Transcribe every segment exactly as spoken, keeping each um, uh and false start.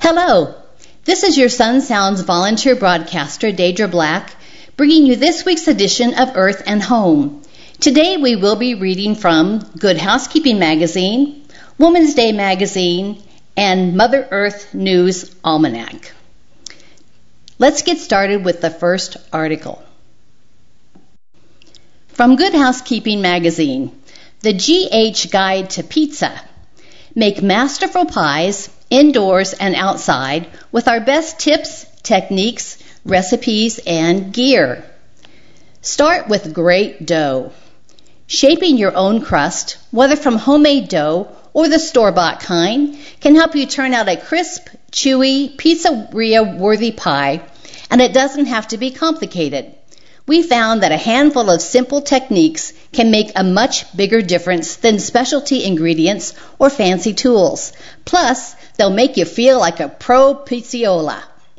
Hello, this is your Sun Sounds volunteer broadcaster, Deidre Black, bringing you this week's edition of Earth and Home. Today we will be reading from Good Housekeeping Magazine, Woman's Day Magazine, and Mother Earth News Almanac. Let's get started with the first article. From Good Housekeeping Magazine, the G H Guide to Pizza. Make masterful pies indoors and outside with our best tips, techniques, recipes, and gear. Start with great dough. Shaping your own crust, whether from homemade dough or the store-bought kind, can help you turn out a crisp, chewy, pizzeria-worthy pie, and it doesn't have to be complicated. We found that a handful of simple techniques can make a much bigger difference than specialty ingredients or fancy tools. Plus, they'll make you feel like a pro pizziola.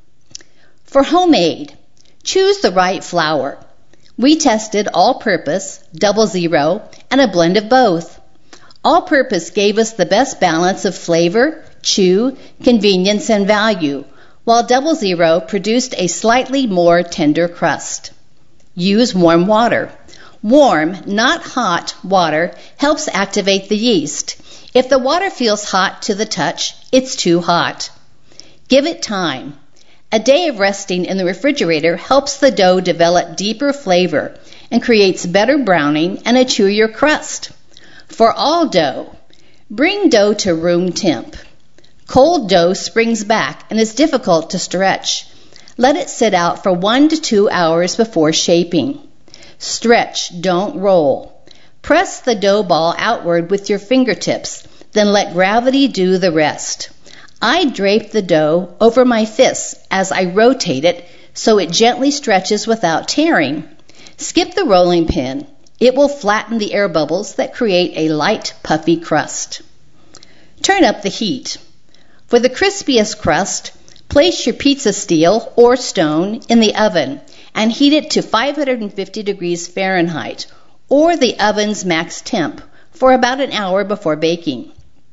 For homemade, choose the right flour. We tested all-purpose, double zero, and a blend of both. All-purpose gave us the best balance of flavor, chew, convenience, and value, while double zero produced a slightly more tender crust. Use warm water. Warm, not hot, water helps activate the yeast. If the water feels hot to the touch, it's too hot. Give it time. A day of resting in the refrigerator helps the dough develop deeper flavor and creates better browning and a chewier crust. For all dough, bring dough to room temp. Cold dough springs back and is difficult to stretch. Let it sit out for one to two hours before shaping. Stretch, don't roll. Press the dough ball outward with your fingertips, then let gravity do the rest. I drape the dough over my fists as I rotate it so it gently stretches without tearing. Skip the rolling pin. It will flatten the air bubbles that create a light, puffy crust. Turn up the heat. For the crispiest crust, place your pizza steel or stone in the oven and heat it to five hundred fifty degrees Fahrenheit or the oven's max temp for about an hour before baking.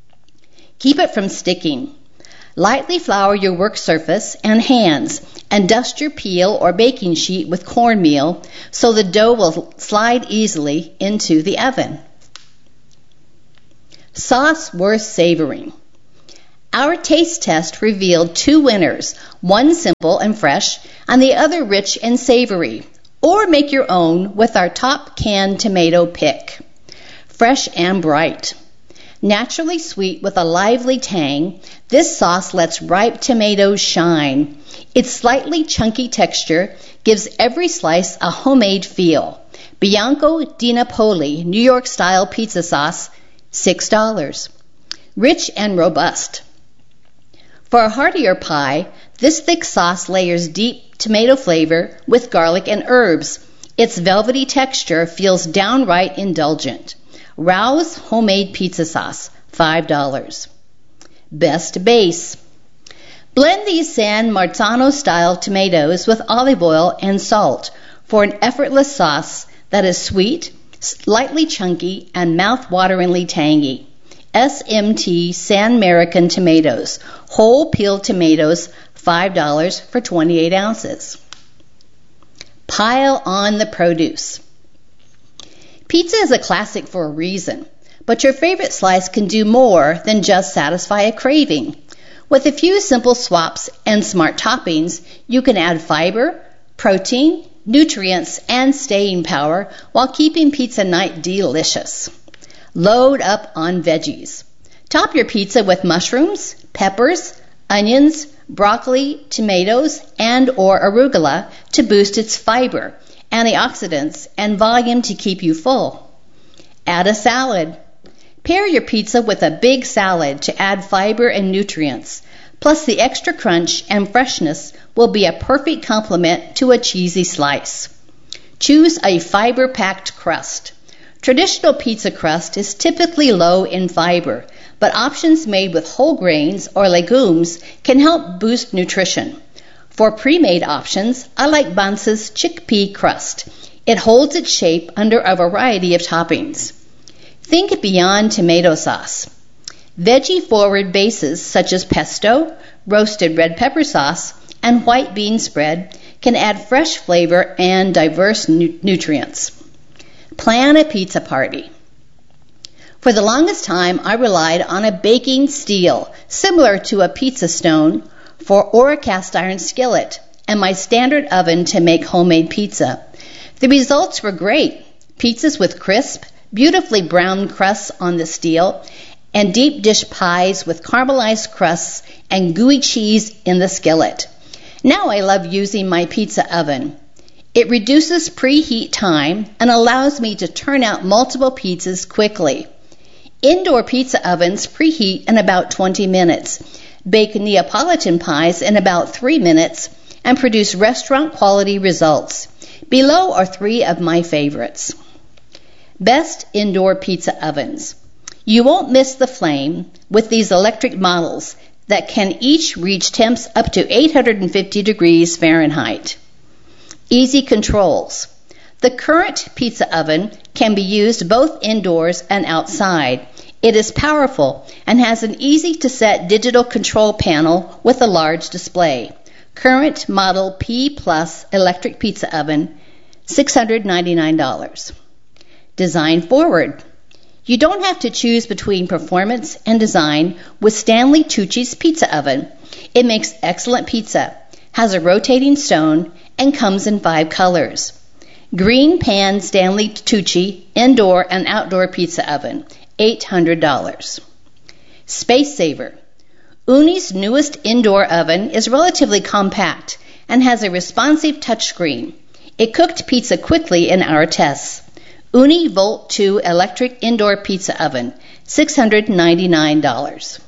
Keep it from sticking. Lightly flour your work surface and hands and dust your peel or baking sheet with cornmeal so the dough will slide easily into the oven. Sauce worth savoring. Our taste test revealed two winners, one simple and fresh, and the other rich and savory. Or make your own with our top canned tomato pick. Fresh and bright. Naturally sweet with a lively tang, this sauce lets ripe tomatoes shine. Its slightly chunky texture gives every slice a homemade feel. Bianco di Napoli New York-style pizza sauce, six dollars. Rich and robust. For a heartier pie, this thick sauce layers deep tomato flavor with garlic and herbs. Its velvety texture feels downright indulgent. Rouse homemade pizza sauce, five dollars. Best base. Blend these San Marzano-style tomatoes with olive oil and salt for an effortless sauce that is sweet, slightly chunky, and mouth-wateringly tangy. S M T San American tomatoes, whole peeled tomatoes, five dollars for twenty-eight ounces. Pile on the produce. Pizza is a classic for a reason, but your favorite slice can do more than just satisfy a craving. With a few simple swaps and smart toppings, you can add fiber, protein, nutrients, and staying power while keeping pizza night delicious. Load up on veggies. Top your pizza with mushrooms, peppers, onions, broccoli, tomatoes, and or arugula to boost its fiber, antioxidants, and volume to keep you full. Add a salad. Pair your pizza with a big salad to add fiber and nutrients, plus the extra crunch and freshness will be a perfect complement to a cheesy slice. Choose a fiber-packed crust. Traditional pizza crust is typically low in fiber, but options made with whole grains or legumes can help boost nutrition. For pre-made options, I like Bansa's chickpea crust. It holds its shape under a variety of toppings. Think beyond tomato sauce. Veggie-forward bases such as pesto, roasted red pepper sauce, and white bean spread can add fresh flavor and diverse nu- nutrients. Plan a pizza party. For the longest time, I relied on a baking steel, similar to a pizza stone, for or a cast iron skillet, and my standard oven to make homemade pizza. The results were great. Pizzas with crisp, beautifully browned crusts on the steel, and deep dish pies with caramelized crusts and gooey cheese in the skillet. Now I love using my pizza oven. It reduces preheat time and allows me to turn out multiple pizzas quickly. Indoor pizza ovens preheat in about twenty minutes, bake Neapolitan pies in about three minutes, and produce restaurant-quality results. Below are three of my favorites. Best indoor pizza ovens. You won't miss the flame with these electric models that can each reach temps up to eight hundred fifty degrees Fahrenheit. Easy controls. The current pizza oven can be used both indoors and outside. It is powerful and has an easy-to-set digital control panel with a large display. Current model P Plus electric pizza oven, six hundred ninety-nine dollars. Design forward. You don't have to choose between performance and design with Stanley Tucci's pizza oven. It makes excellent pizza, has a rotating stone, and comes in five colors. Green Pan Stanley Tucci indoor and outdoor pizza oven, eight hundred dollars. Space Saver. Ooni's newest indoor oven is relatively compact and has a responsive touchscreen. It cooked pizza quickly in our tests. Ooni Volt two electric indoor pizza oven, six hundred ninety-nine dollars.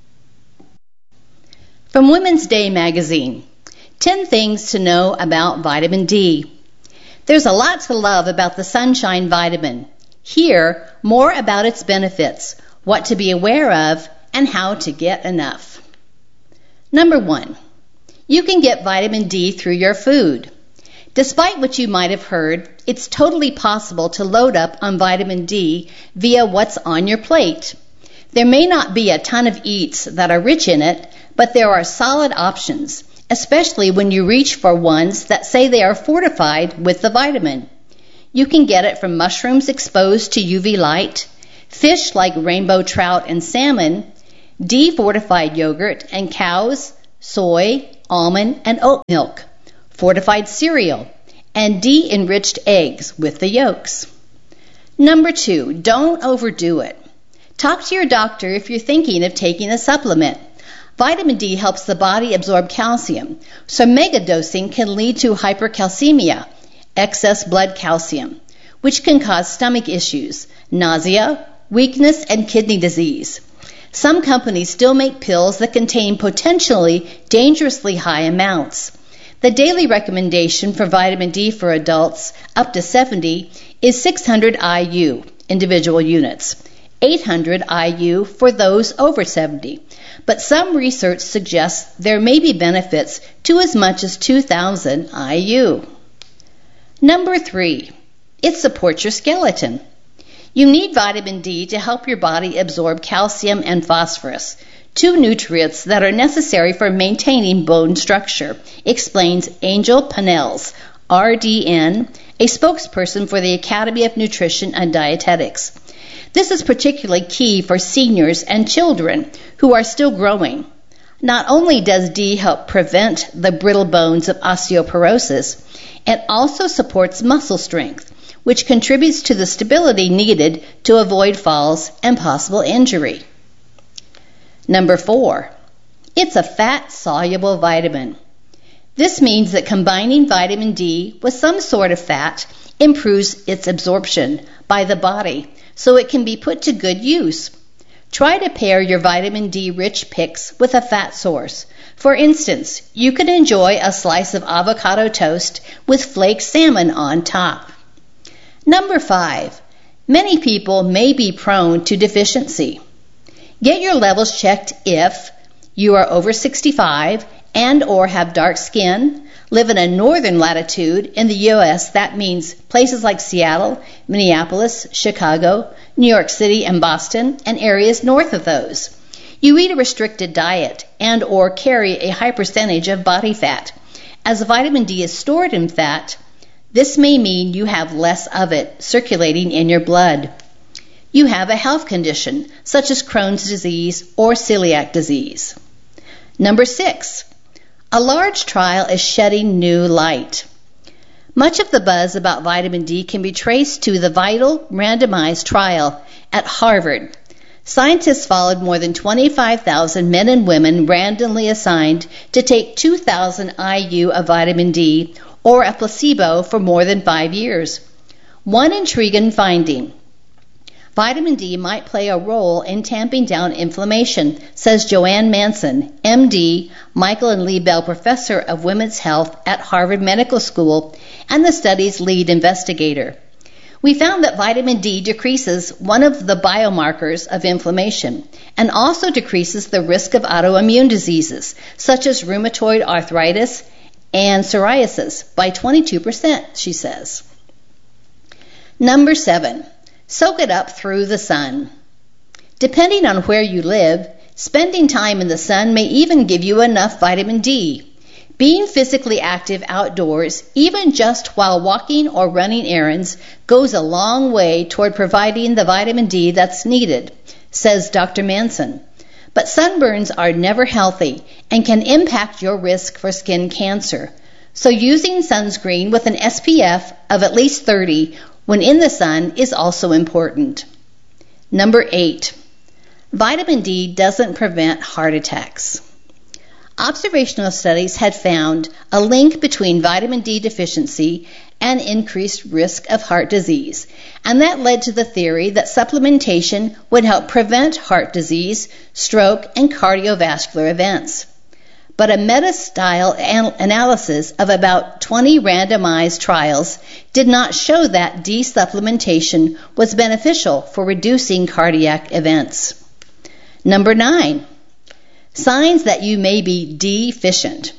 From Women's Day magazine, ten things to know about vitamin D. There's a lot to love about the sunshine vitamin. Here, more about its benefits, what to be aware of, and how to get enough. Number one, you can get vitamin D through your food. Despite what you might have heard, it's totally possible to load up on vitamin D via what's on your plate. There may not be a ton of eats that are rich in it, but there are solid options, especially when you reach for ones that say they are fortified with the vitamin. You can get it from mushrooms exposed to U V light, fish like rainbow trout and salmon, D-fortified yogurt, and cows, soy, almond, and oat milk, fortified cereal, and D-enriched eggs with the yolks. Number two, don't overdo it. Talk to your doctor if you're thinking of taking a supplement. Vitamin D helps the body absorb calcium, so megadosing can lead to hypercalcemia, excess blood calcium, which can cause stomach issues, nausea, weakness, and kidney disease. Some companies still make pills that contain potentially dangerously high amounts. The daily recommendation for vitamin D for adults up to seventy is six hundred I U, individual units, eight hundred I U for those over seventy. But some research suggests there may be benefits to as much as two thousand I U. Number three, it supports your skeleton. You need vitamin D to help your body absorb calcium and phosphorus, two nutrients that are necessary for maintaining bone structure, explains Angel Panels, R D N, a spokesperson for the Academy of Nutrition and Dietetics. This is particularly key for seniors and children who are still growing. Not only does D help prevent the brittle bones of osteoporosis, it also supports muscle strength, which contributes to the stability needed to avoid falls and possible injury. Number four, it's a fat-soluble vitamin. This means that combining vitamin D with some sort of fat improves its absorption by the body, so it can be put to good use. Try to pair your vitamin D-rich picks with a fat source. For instance, you can enjoy a slice of avocado toast with flaked salmon on top. Number five, many people may be prone to deficiency. Get your levels checked if you are over sixty-five and or have dark skin, live in a northern latitude in the U S, that means places like Seattle, Minneapolis, Chicago, New York City, and Boston, and areas north of those. You eat a restricted diet and or carry a high percentage of body fat. As vitamin D is stored in fat, this may mean you have less of it circulating in your blood. You have a health condition, such as Crohn's disease or celiac disease. Number six, a large trial is shedding new light. Much of the buzz about vitamin D can be traced to the VITAL randomized trial at Harvard. Scientists followed more than twenty-five thousand men and women randomly assigned to take two thousand I U of vitamin D or a placebo for more than five years. One intriguing finding: vitamin D might play a role in tamping down inflammation, says Joanne Manson, M D, Michael and Lee Bell Professor of Women's Health at Harvard Medical School and the study's lead investigator. We found that vitamin D decreases one of the biomarkers of inflammation and also decreases the risk of autoimmune diseases, such as rheumatoid arthritis and psoriasis, by twenty-two percent, she says. Number seven, soak it up through the sun. Depending on where you live, spending time in the sun may even give you enough vitamin D. Being physically active outdoors, even just while walking or running errands, goes a long way toward providing the vitamin D that's needed, says Doctor Manson. But sunburns are never healthy and can impact your risk for skin cancer. So using sunscreen with an S P F of at least thirty when in the sun is also important. Number eight, vitamin D doesn't prevent heart attacks. Observational studies had found a link between vitamin D deficiency and increased risk of heart disease, and that led to the theory that supplementation would help prevent heart disease, stroke, and cardiovascular events. But a meta-style an- analysis of about twenty randomized trials did not show that D supplementation was beneficial for reducing cardiac events. Number nine, signs that you may be deficient.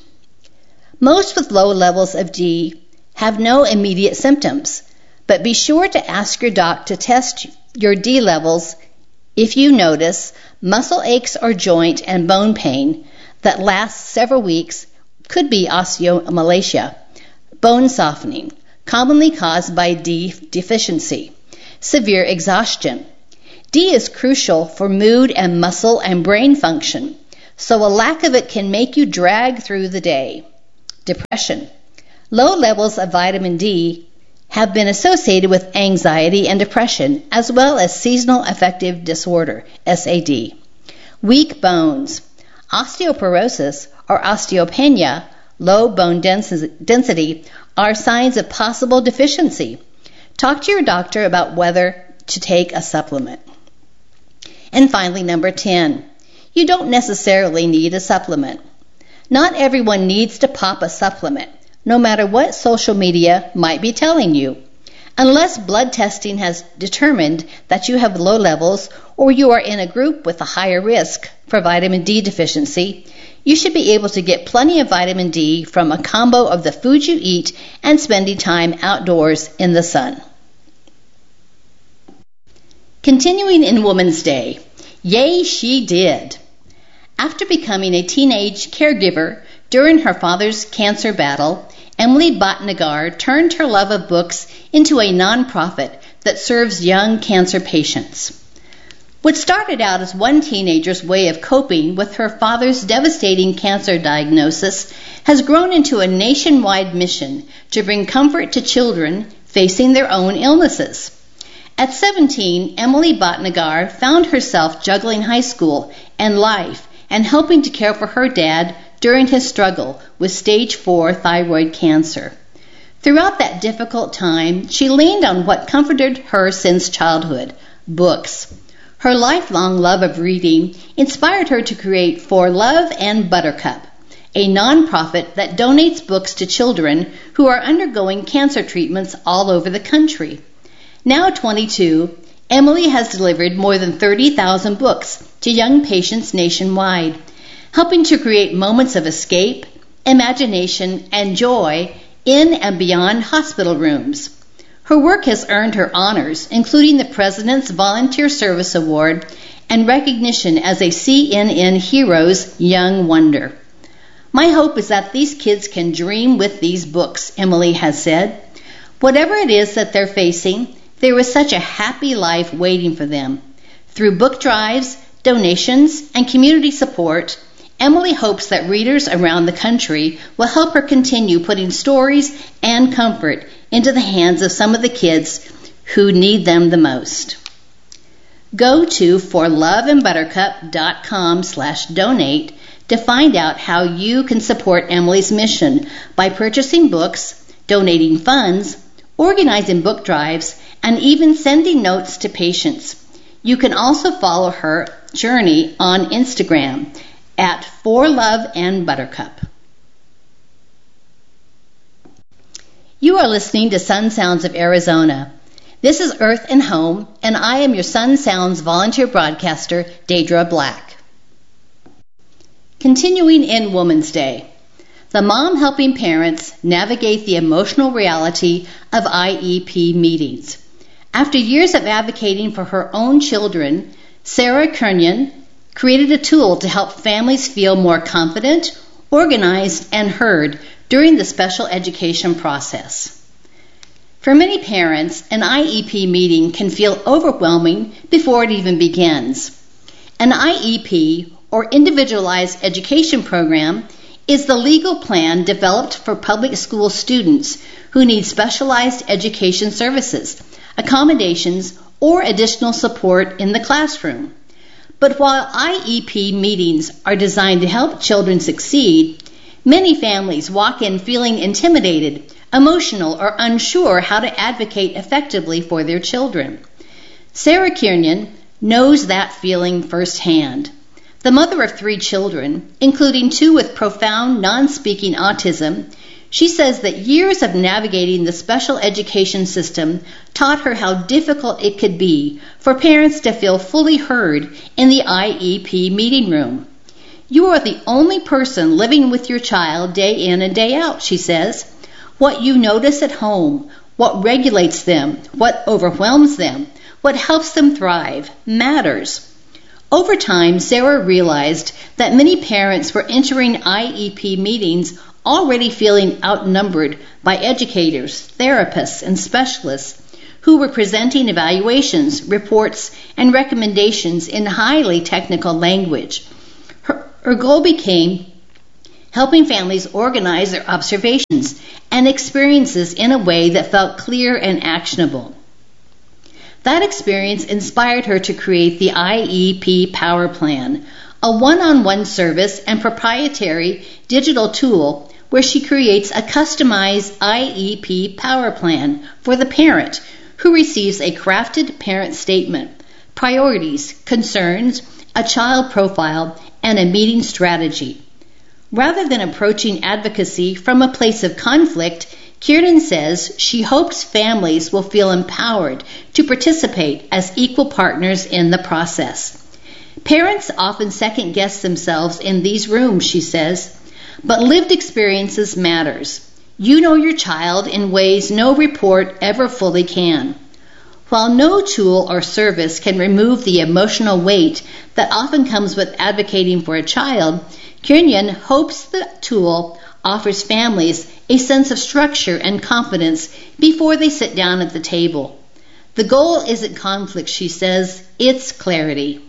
Most with low levels of D have no immediate symptoms, but be sure to ask your doc to test your D levels if you notice muscle aches or joint and bone pain that lasts several weeks. Could be osteomalacia, bone softening, commonly caused by D deficiency, severe exhaustion. D is crucial for mood and muscle and brain function, so a lack of it can make you drag through the day. Depression. Low levels of vitamin D have been associated with anxiety and depression, as well as seasonal affective disorder, S A D. Weak bones. Osteoporosis or osteopenia, low bone density, are signs of possible deficiency. Talk to your doctor about whether to take a supplement. And finally, number ten, you don't necessarily need a supplement. Not everyone needs to pop a supplement, no matter what social media might be telling you. Unless blood testing has determined that you have low levels or you are in a group with a higher risk for vitamin D deficiency, you should be able to get plenty of vitamin D from a combo of the food you eat and spending time outdoors in the sun. Continuing in Women's Day, yay, she did. After becoming a teenage caregiver during her father's cancer battle, Emily Bhatnagar turned her love of books into a nonprofit that serves young cancer patients. What started out as one teenager's way of coping with her father's devastating cancer diagnosis has grown into a nationwide mission to bring comfort to children facing their own illnesses. At seventeen, Emily Bhatnagar found herself juggling high school and life and helping to care for her dad during his struggle with stage four thyroid cancer. Throughout that difficult time, she leaned on what comforted her since childhood, books. Her lifelong love of reading inspired her to create For Love and Buttercup, a nonprofit that donates books to children who are undergoing cancer treatments all over the country. Now twenty-two, Emily has delivered more than thirty thousand books to young patients nationwide, helping to create moments of escape, imagination, and joy in and beyond hospital rooms. Her work has earned her honors, including the President's Volunteer Service Award and recognition as a C N N Heroes Young Wonder. My hope is that these kids can dream with these books, Emily has said. Whatever it is that they're facing, there is such a happy life waiting for them. Through book drives, donations, and community support, Emily hopes that readers around the country will help her continue putting stories and comfort into the hands of some of the kids who need them the most. Go to forloveandbuttercup.com slash donate to find out how you can support Emily's mission by purchasing books, donating funds, organizing book drives, and even sending notes to patients. You can also follow her journey on Instagram at forloveandbuttercup. You are listening to Sun Sounds of Arizona. This is Earth and Home, and I am your Sun Sounds volunteer broadcaster, Deidre Black. Continuing in Women's Day, the mom helping parents navigate the emotional reality of I E P meetings. After years of advocating for her own children, Sarah Kernion created a tool to help families feel more confident, organized, and heard during the special education process. For many parents, an I E P meeting can feel overwhelming before it even begins. An I E P, or Individualized Education Program, is the legal plan developed for public school students who need specialized education services, accommodations, or additional support in the classroom. But while I E P meetings are designed to help children succeed, many families walk in feeling intimidated, emotional, or unsure how to advocate effectively for their children. Sarah Kiernan knows that feeling firsthand. The mother of three children, including two with profound non-speaking autism, she says that years of navigating the special education system taught her how difficult it could be for parents to feel fully heard in the I E P meeting room. You are the only person living with your child day in and day out, she says. What you notice at home, what regulates them, what overwhelms them, what helps them thrive, matters. Over time, Sarah realized that many parents were entering I E P meetings already feeling outnumbered by educators, therapists, and specialists who were presenting evaluations, reports, and recommendations in highly technical language. Her, her goal became helping families organize their observations and experiences in a way that felt clear and actionable. That experience inspired her to create the I E P Power Plan, a one-on-one service and proprietary digital tool where she creates a customized I E P Power Plan for the parent who receives a crafted parent statement, priorities, concerns, a child profile, and a meeting strategy. Rather than approaching advocacy from a place of conflict, Kiernan says she hopes families will feel empowered to participate as equal partners in the process. Parents often second-guess themselves in these rooms, she says, but lived experiences matters. You know your child in ways no report ever fully can. While no tool or service can remove the emotional weight that often comes with advocating for a child, Kiernan hopes the tool offers families a sense of structure and confidence before they sit down at the table. The goal isn't conflict, she says, it's clarity.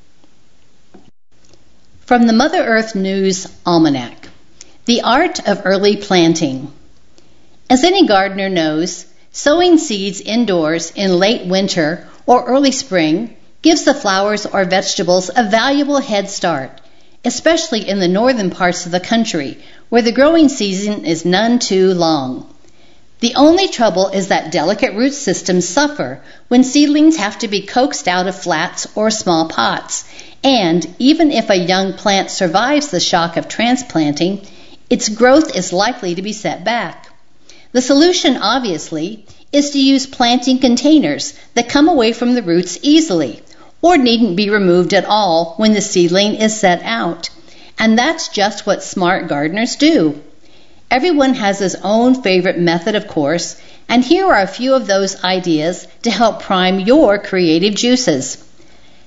From the Mother Earth News Almanac, The Art of Early Planting. As any gardener knows, sowing seeds indoors in late winter or early spring gives the flowers or vegetables a valuable head start, especially in the northern parts of the country, where the growing season is none too long. The only trouble is that delicate root systems suffer when seedlings have to be coaxed out of flats or small pots, and even if a young plant survives the shock of transplanting, its growth is likely to be set back. The solution, obviously, is to use planting containers that come away from the roots easily, or needn't be removed at all when the seedling is set out. And that's just what smart gardeners do. Everyone has his own favorite method, of course, and here are a few of those ideas to help prime your creative juices.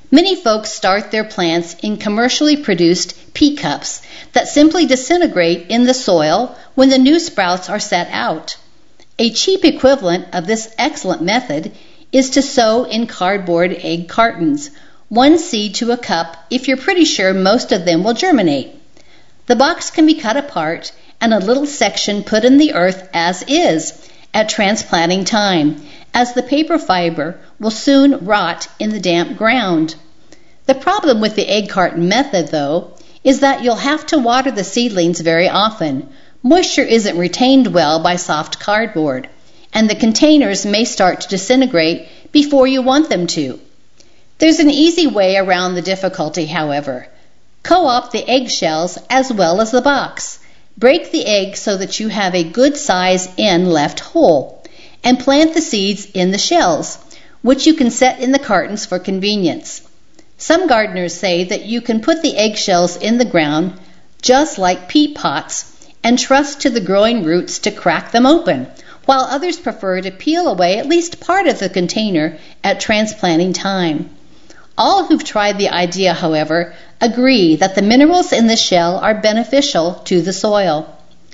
Many folks start their plants in commercially produced peat cups that simply disintegrate in the soil when the new sprouts are set out. A cheap equivalent of this excellent method is to sow in cardboard egg cartons, one seed to a cup if you're pretty sure most of them will germinate. The box can be cut apart and a little section put in the earth as is at transplanting time, as the paper fiber will soon rot in the damp ground. The problem with the egg carton method, though, is that you'll have to water the seedlings very often. Moisture isn't retained well by soft cardboard, and the containers may start to disintegrate before you want them to. There's an easy way around the difficulty, however. Co-op the eggshells as well as the box. Break the egg so that you have a good size end left whole, and plant the seeds in the shells, which you can set in the cartons for convenience. Some gardeners say that you can put the eggshells in the ground just like peat pots and trust to the growing roots to crack them open, while others prefer to peel away at least part of the container at transplanting time. All who've tried the idea, however, agree that the minerals in the shell are beneficial to the soil.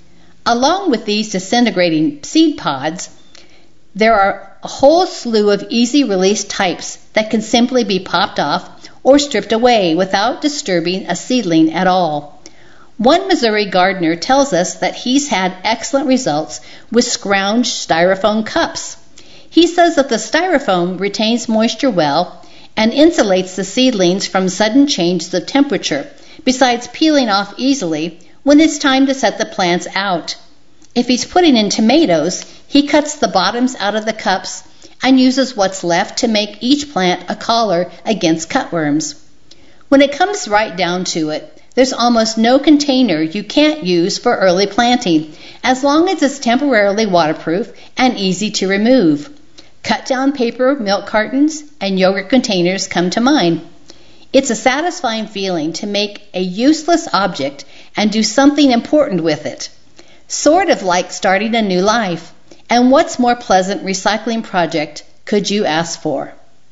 Along with these disintegrating seed pods, there are a whole slew of easy-release types that can simply be popped off or stripped away without disturbing a seedling at all. One Missouri gardener tells us that he's had excellent results with scrounged styrofoam cups. He says that the styrofoam retains moisture well and insulates the seedlings from sudden changes of temperature, besides peeling off easily when it's time to set the plants out. If he's putting in tomatoes, he cuts the bottoms out of the cups and uses what's left to make each plant a collar against cutworms. When it comes right down to it, there's almost no container you can't use for early planting, as long as it's temporarily waterproof and easy to remove. Cut-down paper milk cartons and yogurt containers come to mind. It's a satisfying feeling to make a useless object and do something important with it. Sort of like starting a new life. And what's more pleasant recycling project could you ask for?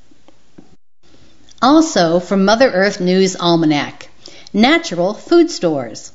Also from Mother Earth News Almanac, natural food stores.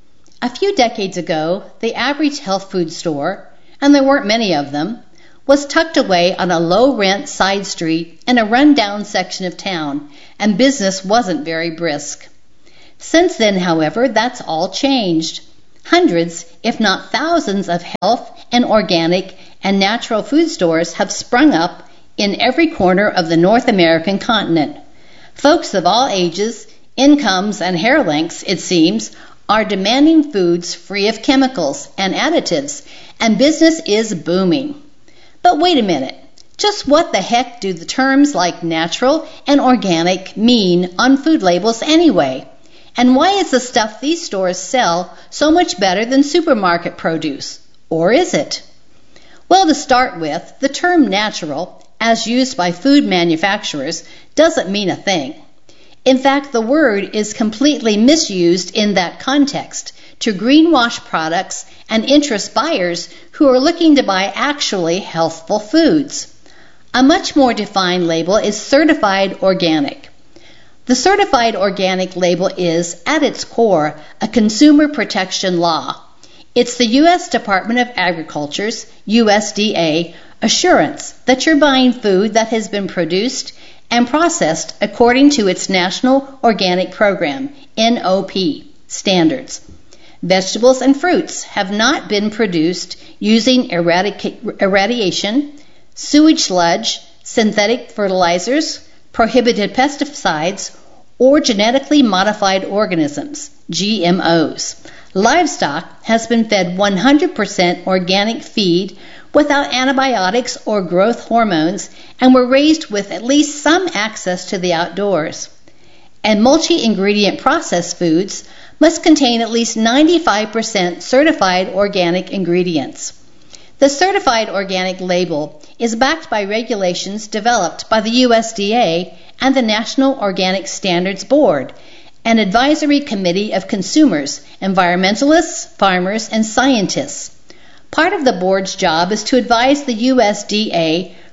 A few decades ago, the average health food store, and there weren't many of them, was tucked away on a low-rent side street in a run-down section of town, and business wasn't very brisk. Since then, however, that's all changed. Hundreds, if not thousands, of health and organic and natural food stores have sprung up in every corner of the North American continent. Folks of all ages, incomes, and hair lengths, it seems, are demanding foods free of chemicals and additives, and business is booming. But wait a minute, just what the heck do the terms like natural and organic mean on food labels anyway? And why is the stuff these stores sell so much better than supermarket produce? Or is it? Well, to start with, the term natural, as used by food manufacturers, doesn't mean a thing. In fact, the word is completely misused in that context to greenwash products and interest buyers who are looking to buy actually healthful foods. A much more defined label is certified organic. The certified organic label is, at its core, a consumer protection law. It's the U S Department of Agriculture's, U S D A, assurance that you're buying food that has been produced and processed according to its National Organic Program, N O P, standards. Vegetables and fruits have not been produced using eradica- irradiation, sewage sludge, synthetic fertilizers, prohibited pesticides, or genetically modified organisms, G M Os. Livestock has been fed one hundred percent organic feed without antibiotics or growth hormones and were raised with at least some access to the outdoors. And multi-ingredient processed foods must contain at least ninety-five percent certified organic ingredients. The certified organic label is backed by regulations developed by the U S D A and the National Organic Standards Board, an advisory committee of consumers, environmentalists, farmers, and scientists. Part of the board's job is to advise the U S D A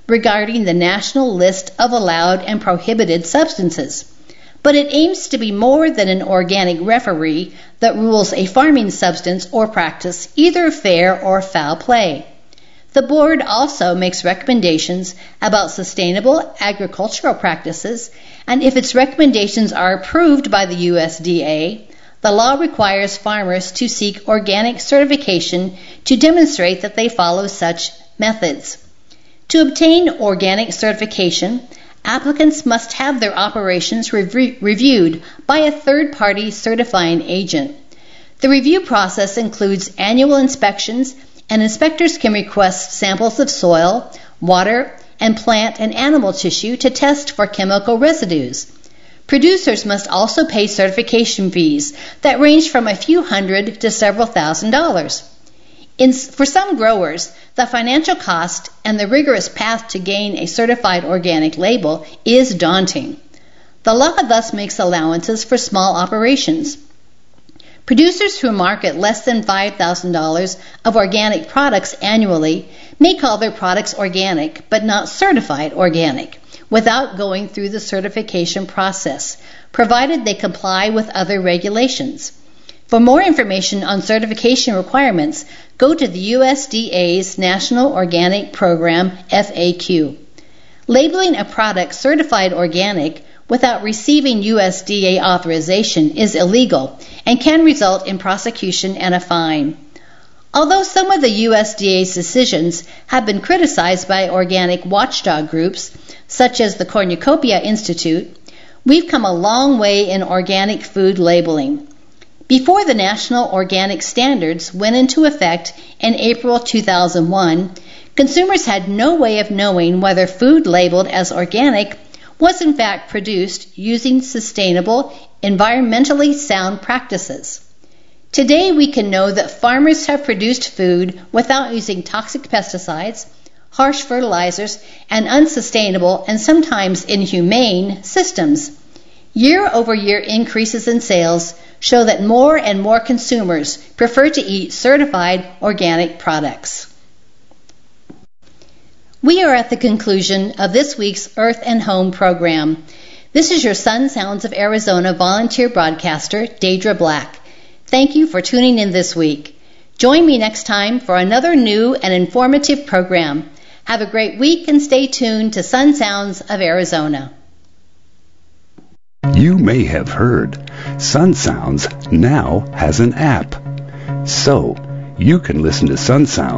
regarding the national list of allowed and prohibited substances, but it aims to be more than an organic referee that rules a farming substance or practice either fair or foul play. The board also makes recommendations about sustainable agricultural practices, and if its recommendations are approved by the U S D A, the law requires farmers to seek organic certification to demonstrate that they follow such methods. To obtain organic certification, applicants must have their operations rev- reviewed by a third-party certifying agent. The review process includes annual inspections, and inspectors can request samples of soil, water, and plant and animal tissue to test for chemical residues. Producers must also pay certification fees that range from a few hundred to several thousand dollars. In, for some growers, the financial cost and the rigorous path to gain a certified organic label is daunting. The law thus makes allowances for small operations. Producers who market less than five thousand dollars of organic products annually may call their products organic but not certified organic without going through the certification process, provided they comply with other regulations. For more information on certification requirements, go to the U S D A's National Organic Program F A Q. Labeling a product certified organic without receiving U S D A authorization is illegal and can result in prosecution and a fine. Although some of the U S D A's decisions have been criticized by organic watchdog groups, such as the Cornucopia Institute, we've come a long way in organic food labeling. Before the National Organic Standards went into effect in April two thousand one, consumers had no way of knowing whether food labeled as organic was in fact produced using sustainable, environmentally sound practices. Today we can know that farmers have produced food without using toxic pesticides, harsh fertilizers, and unsustainable and sometimes inhumane systems. Year-over-year increases in sales show that more and more consumers prefer to eat certified organic products. We are at the conclusion of this week's Earth and Home program. This is your Sun Sounds of Arizona volunteer broadcaster, Deidre Black. Thank you for tuning in this week. Join me next time for another new and informative program. Have a great week and stay tuned to Sun Sounds of Arizona. You may have heard Sun Sounds now has an app. So you can listen to Sun Sounds